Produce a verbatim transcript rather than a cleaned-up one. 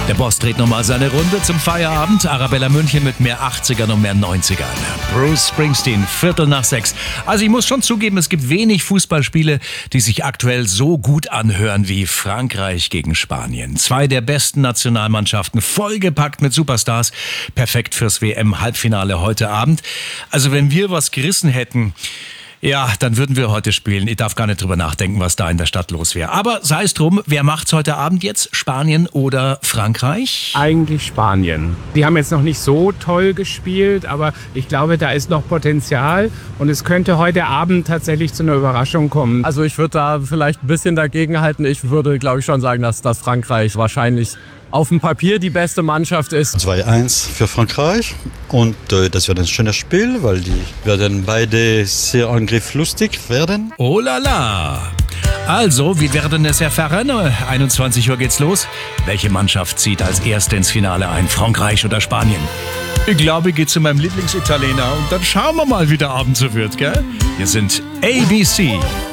Der Boss dreht nochmal seine Runde zum Feierabend. Arabella München mit mehr achtzigern und mehr neunzigern. Bruce Springsteen, Viertel nach sechs. Also ich muss schon zugeben, es gibt wenig Fußballspiele, die sich aktuell so gut anhören wie Frankreich gegen Spanien. Zwei der besten Nationalmannschaften, vollgepackt mit Superstars. Perfekt fürs W M-Halbfinale heute Abend. Also wenn wir was gerissen hätten, ja, dann würden wir heute spielen. Ich darf gar nicht drüber nachdenken, was da in der Stadt los wäre. Aber sei es drum, wer macht's heute Abend jetzt? Spanien oder Frankreich? Eigentlich Spanien. Die haben jetzt noch nicht so toll gespielt, aber ich glaube, da ist noch Potenzial und es könnte heute Abend tatsächlich zu einer Überraschung kommen. Also ich würde da vielleicht ein bisschen dagegen halten. Ich würde, glaube ich, schon sagen, dass, dass Frankreich wahrscheinlich auf dem Papier die beste Mannschaft ist. zwei eins für Frankreich und äh, das wird ein schönes Spiel, weil die werden beide sehr angriffslustig werden. Oh la la! Also, wir werden es erfahren. einundzwanzig Uhr geht's los. Welche Mannschaft zieht als Erste ins Finale ein? Frankreich oder Spanien? Ich glaube, ich gehe zu meinem Lieblingsitaliener und dann schauen wir mal, wie der Abend so wird, gell? Wir sind A B C.